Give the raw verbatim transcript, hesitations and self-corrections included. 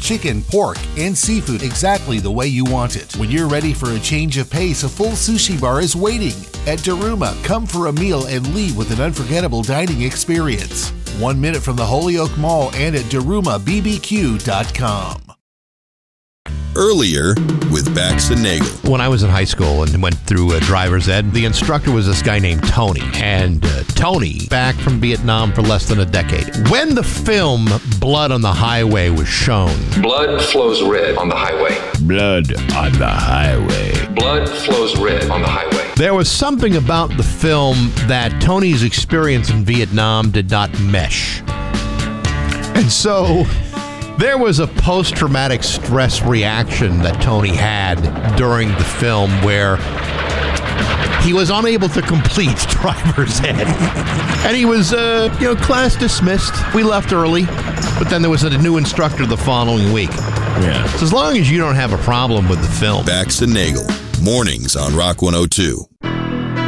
chicken, pork, and seafood exactly the way you want it. When you're ready for a change of pace, a full sushi bar is waiting. At Daruma, come for a meal and leave with an unforgettable dining experience. One minute from the Holyoke Mall and at daruma b b q dot com. Earlier with Bax and Nagel. When I was in high school and went through uh, driver's ed, the instructor was this guy named Tony. And uh, Tony, back from Vietnam for less than a decade. When the film Blood on the Highway was shown. Blood flows red on the highway. Blood on the highway. Blood flows red on the highway. There was something about the film that Tony's experience in Vietnam did not mesh. And so there was a post-traumatic stress reaction that Tony had during the film where he was unable to complete driver's ed. And he was, uh, you know, class dismissed. We left early, but then there was a new instructor the following week. Yeah. So as long as you don't have a problem with the film. Bax and Nagel, mornings on Rock one oh two.